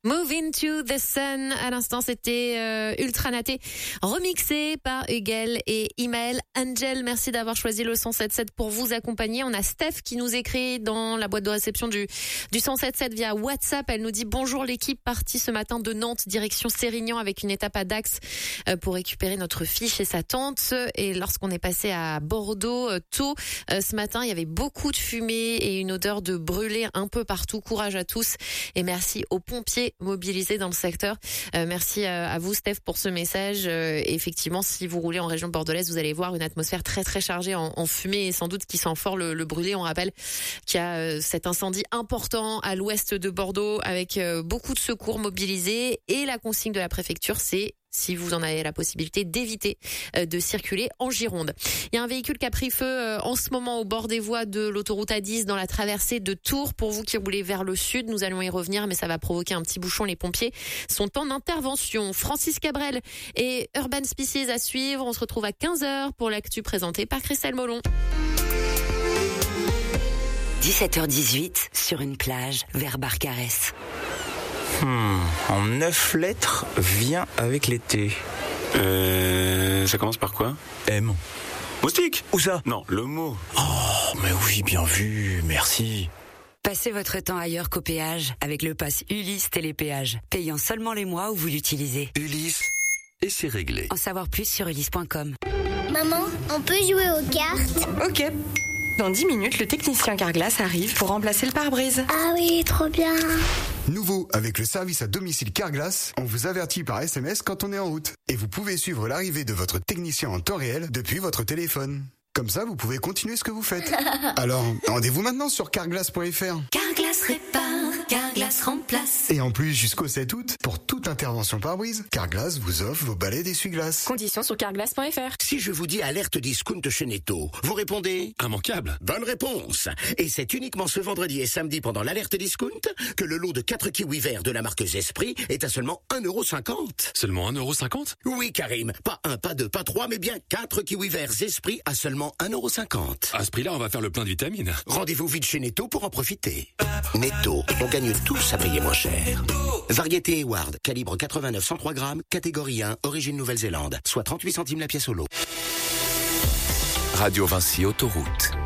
Move into the sun. À l'instant, c'était Ultra Naté, remixé par Hugel et Imael Angel. Merci d'avoir choisi le 107.7 pour vous accompagner. On a Steph qui nous écrit dans la boîte de réception du 107.7 via WhatsApp. Elle nous dit: bonjour l'équipe, partie ce matin de Nantes, direction Sérignan avec une étape à Dax pour récupérer notre fille chez sa tante. Et lorsqu'on est passé à Bordeaux tôt ce matin, il y avait beaucoup de fumée et une odeur de brûlé un peu partout. Courage à tous et merci aux pompiers mobilisés dans le secteur. Merci à vous Steph pour ce message. Effectivement, si vous roulez en région bordelaise, vous allez voir une atmosphère très très chargée en fumée et sans doute qui sent fort le brûlé. On rappelle qu'il y a cet incendie important à l'ouest de Bordeaux avec beaucoup de secours mobilisés et la consigne de la préfecture, c'est, si vous en avez la possibilité, d'éviter de circuler en Gironde. Il y a un véhicule qui a pris feu en ce moment au bord des voies de l'autoroute A10 dans la traversée de Tours. Pour vous qui roulez vers le sud, nous allons y revenir, mais ça va provoquer un petit bouchon. Les pompiers sont en intervention. Francis Cabrel et Urban Species à suivre. On se retrouve à 15h pour l'actu présentée par Christelle Molon. 17h18 sur une plage vers Barcarès. En 9 lettres, vient avec l'été. Ça commence par quoi? M. Moustique? Où ça? Non, le mot. Oh, mais oui, bien vu, merci. Passez votre temps ailleurs qu'au péage avec le pass Ulysse Télépéage, payant seulement les mois où vous l'utilisez. Ulysse. Et c'est réglé. En savoir plus sur ulysse.com. Maman, on peut jouer aux cartes? Ok. Dans 10 minutes, le technicien Carglass arrive pour remplacer le pare-brise. Ah oui, trop bien. Nouveau, avec le service à domicile Carglass, on vous avertit par SMS quand on est en route. Et vous pouvez suivre l'arrivée de votre technicien en temps réel depuis votre téléphone. Comme ça, vous pouvez continuer ce que vous faites. Alors, rendez-vous maintenant sur carglass.fr. Carglass répare, Carglass remplace. Et en plus, jusqu'au 7 août, pour toute intervention pare-brise, Carglass vous offre vos balais d'essuie-glace. Conditions sur carglass.fr. Si je vous dis alerte discount chez Netto, vous répondez Immanquable. bonne réponse. Et c'est uniquement ce vendredi et samedi pendant l'alerte discount que le lot de 4 kiwis verts de la marque Zesprit est à seulement 1,50€. Seulement 1,50€? Oui, Karim. Pas 1, pas 2, pas 3, mais bien 4 kiwis verts Zesprit à seulement 1,50€. À ce prix-là, on va faire le plein de vitamines. Rendez-vous vite chez Netto pour en profiter. Netto, on gagne tous à payer moins cher. Variété Eward, calibre 89-103 grammes, catégorie 1, origine Nouvelle-Zélande, soit 38 centimes la pièce au lot. Radio Vinci Autoroute.